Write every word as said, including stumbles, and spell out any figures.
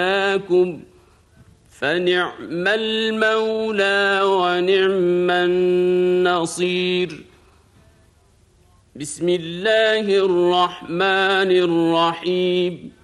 لكم فنعم المولى ونعم النصير. بسم الله الرحمن الرحيم.